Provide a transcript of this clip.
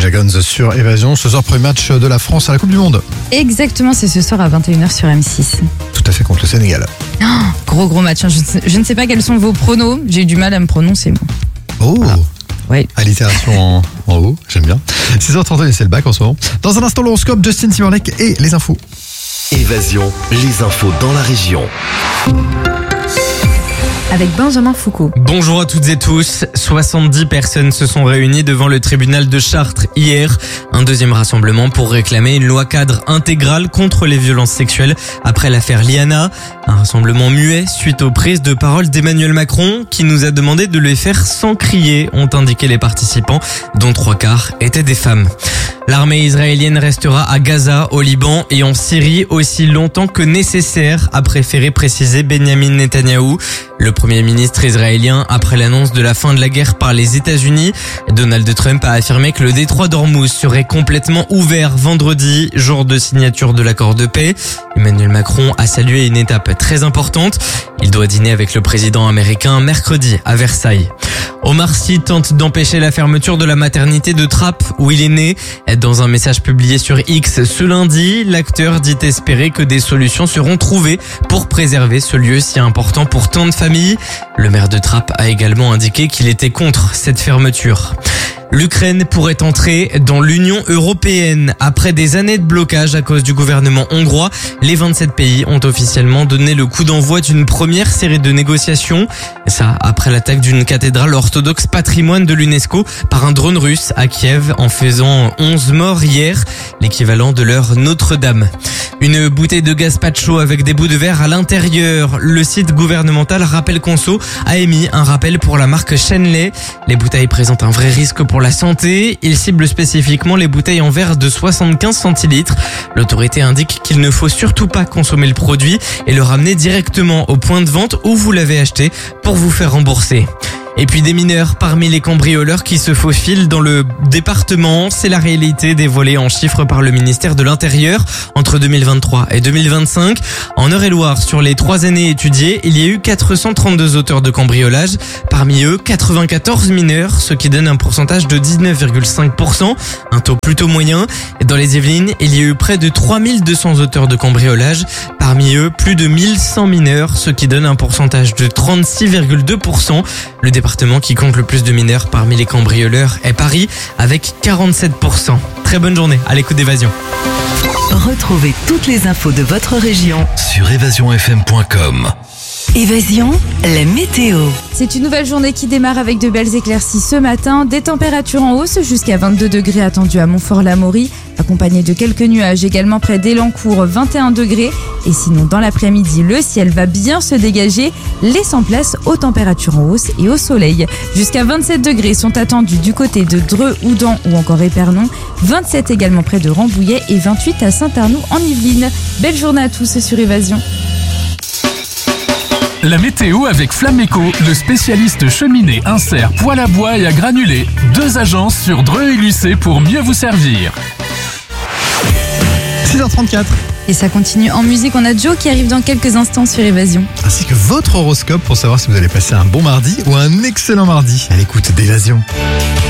Dragons sur Évasion. Ce soir, premier match de la France à la Coupe du Monde. Exactement, c'est ce soir à 21h sur M6. Tout à fait, contre le Sénégal. Oh, gros match. Je ne sais pas quels sont vos pronos. J'ai eu du mal à me prononcer, moi. Oh Voilà. Ouais. Allitération en haut, j'aime bien. 6h32, c'est le bac en ce moment. Dans un instant, l'horoscope, Justin Timberlake et les infos. Évasion, les infos dans la région. Avec Benjamin Foucault. Bonjour à toutes et tous. 70 personnes se sont réunies devant le tribunal de Chartres hier. Un deuxième rassemblement pour réclamer une loi cadre intégrale contre les violences sexuelles après l'affaire Liana. Un rassemblement muet suite aux prises de parole d'Emmanuel Macron qui nous a demandé de les faire sans crier, ont indiqué les participants, dont 3/4 étaient des femmes. L'armée israélienne restera à Gaza, au Liban et en Syrie aussi longtemps que nécessaire, a préféré préciser Benjamin Netanyahou. Le premier ministre israélien, après l'annonce de la fin de la guerre par les États-Unis, Donald Trump a affirmé que le détroit d'Ormuz serait complètement ouvert vendredi, jour de signature de l'accord de paix. Emmanuel Macron a salué une étape très importante. Il doit dîner avec le président américain mercredi à Versailles. Omar Sy tente d'empêcher la fermeture de la maternité de Trappes où il est né. Dans un message publié sur X ce lundi, l'acteur dit espérer que des solutions seront trouvées pour préserver ce lieu si important pour tant de familles. Le maire de Trappes a également indiqué qu'il était contre cette fermeture. L'Ukraine pourrait entrer dans l'Union européenne. Après des années de blocage à cause du gouvernement hongrois, les 27 pays ont officiellement donné le coup d'envoi d'une première série de négociations. Ça, après l'attaque d'une cathédrale orthodoxe patrimoine de l'UNESCO par un drone russe à Kiev en faisant 11 morts hier, l'équivalent de leur Notre-Dame. Une bouteille de gazpacho avec des bouts de verre à l'intérieur. Le site gouvernemental Rappel Conso a émis un rappel pour la marque Shenley. Les bouteilles présentent un vrai risque pour la santé. Il cible spécifiquement les bouteilles en verre de 75 centilitres. L'autorité indique qu'il ne faut surtout pas consommer le produit et le ramener directement au point de vente où vous l'avez acheté pour vous faire rembourser. Et puis des mineurs parmi les cambrioleurs qui se faufilent dans le département. C'est la réalité dévoilée en chiffres par le ministère de l'Intérieur entre 2023 et 2025. En Eure-et-Loire, sur les 3 années étudiées, il y a eu 432 auteurs de cambriolage. Parmi eux, 94 mineurs, ce qui donne un pourcentage de 19,5%, un taux plutôt moyen. Dans les Yvelines, il y a eu près de 3200 auteurs de cambriolage. Parmi eux, plus de 1100 mineurs, ce qui donne un pourcentage de 36,2%. Le département qui compte le plus de mineurs parmi les cambrioleurs est Paris avec 47%. Très bonne journée à l'écoute d'Évasion. Retrouvez toutes les infos de votre région Sur évasionfm.com. Évasion, la météo. C'est une nouvelle journée qui démarre avec de belles éclaircies ce matin. Des températures en hausse jusqu'à 22 degrés attendus à Montfort-l'Amaury, accompagné de quelques nuages également près d'Elancourt, 21 degrés. Et sinon, dans l'après-midi, le ciel va bien se dégager, laissant place aux températures en hausse et au soleil. Jusqu'à 27 degrés sont attendus du côté de Dreux, Houdan ou encore Épernon, 27 également près de Rambouillet et 28 à Saint-Arnoux en Yvelines. Belle journée à tous sur Évasion. La météo avec Flameco, le spécialiste cheminée, insert, poêle à bois et à granulés. 2 agences sur Dreux et Lucé pour mieux vous servir. 6h34. Et ça continue en musique. On a Joe qui arrive dans quelques instants sur Évasion. Ainsi que votre horoscope pour savoir si vous allez passer un bon mardi ou un excellent mardi à l'écoute d'Évasion.